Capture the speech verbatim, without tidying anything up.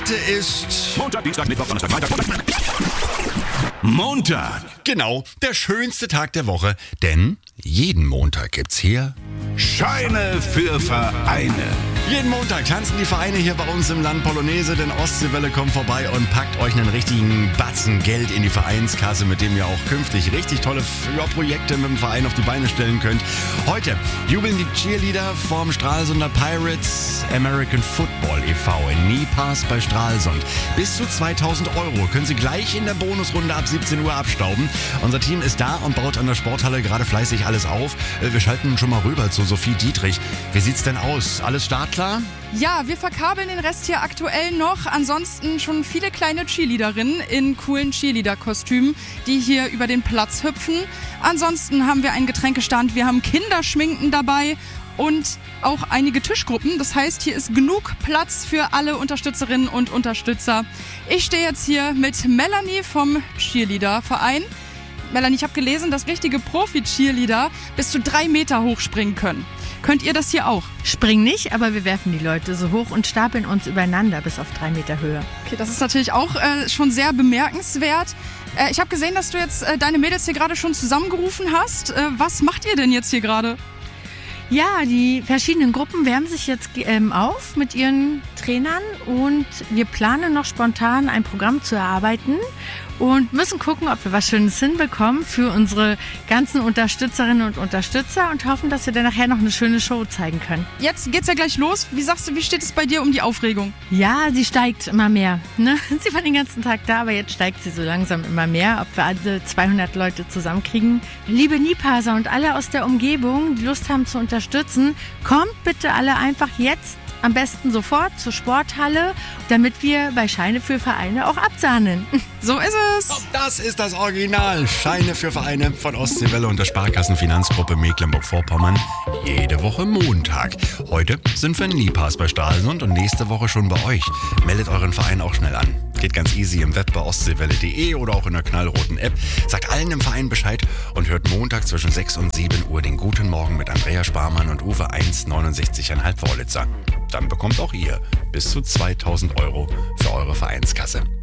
Heute ist Montag, Dienstag, Mittwoch, Donnerstag, Freitag. Montag. genau der schönste Tag der Woche, denn jeden Montag gibt's hier Scheine für Vereine. Jeden Montag tanzen die Vereine hier bei uns im Land Polonaise, denn Ostseewelle kommt vorbei und packt euch einen richtigen Batzen Geld in die Vereinskasse, mit dem ihr auch künftig richtig tolle ja, Projekte mit dem Verein auf die Beine stellen könnt. Heute jubeln die Cheerleader vom Stralsunder Pirates American Football e V in Niepaß bei Stralsund. Bis zu zweitausend Euro können sie gleich in der Bonusrunde ab siebzehn Uhr abstauben. Unser Team ist da und baut an der Sporthalle gerade fleißig alles auf. Wir schalten schon mal rüber zu Sophie Dietrich. Wie sieht's denn aus? Alles startklar? Ja, wir verkabeln den Rest hier aktuell noch. Ansonsten schon viele kleine Cheerleaderinnen in coolen Cheerleader-Kostümen, die hier über den Platz hüpfen. Ansonsten haben wir einen Getränkestand, wir haben Kinderschminken dabei und auch einige Tischgruppen. Das heißt, hier ist genug Platz für alle Unterstützerinnen und Unterstützer. Ich stehe jetzt hier mit Melanie vom Cheerleader-Verein. Melanie, ich habe gelesen, dass richtige Profi-Cheerleader bis zu drei Meter hoch springen können. Könnt ihr das hier auch? Springen nicht, aber wir werfen die Leute so hoch und stapeln uns übereinander bis auf drei Meter Höhe. Okay, das ist natürlich auch äh, schon sehr bemerkenswert. Äh, ich habe gesehen, dass du jetzt äh, deine Mädels hier gerade schon zusammengerufen hast. Äh, was macht ihr denn jetzt hier gerade? Ja, die verschiedenen Gruppen wärmen sich jetzt ähm, auf mit ihren Trainern und wir planen noch spontan ein Programm zu erarbeiten und müssen gucken, ob wir was Schönes hinbekommen für unsere ganzen Unterstützerinnen und Unterstützer und hoffen, dass wir dann nachher noch eine schöne Show zeigen können. Jetzt geht's ja gleich los. Wie sagst du, wie steht es bei dir um die Aufregung? Ja, sie steigt immer mehr. Ne? Sie war den ganzen Tag da, aber jetzt steigt sie so langsam immer mehr, ob wir alle zweihundert Leute zusammenkriegen. Liebe Niepaßer und alle aus der Umgebung, die Lust haben zu unterstützen, kommt bitte alle einfach jetzt am besten sofort zur Sporthalle, damit wir bei Scheine für Vereine auch absahnen. So ist es. Das ist das Original. Scheine für Vereine von Ostseewelle und der Sparkassenfinanzgruppe Mecklenburg-Vorpommern. Jede Woche Montag. Heute sind wir in Niepaß bei Stralsund und nächste Woche schon bei euch. Meldet euren Verein auch schnell an. Geht ganz easy im Web bei ostseewelle punkt de oder auch in der knallroten App. Sagt allen im Verein Bescheid und hört Montag zwischen sechs und sieben Uhr den Guten Morgen mit Andrea Sparmann und Uwe eins neunundsechzig Komma fünf Vorlitzer. Dann bekommt auch ihr bis zu zweitausend Euro für eure Vereinskasse.